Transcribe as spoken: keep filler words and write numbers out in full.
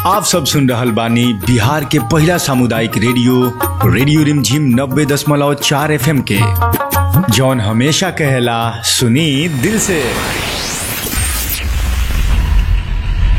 आप सब सुन रहल बानी बिहार के पहला सामुदायिक रेडियो रेडियो रिमझिम नब्बे दशमलव चार एफ एम के, जौन हमेशा कहेला सुनी दिल से।